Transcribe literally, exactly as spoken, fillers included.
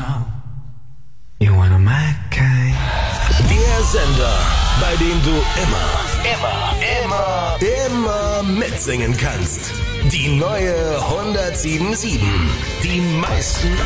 know you wanna my kind. Der Sender, bei dem du immer, immer, immer, immer mitsingen kannst. Die neue hundertsieben Komma sieben. Die meisten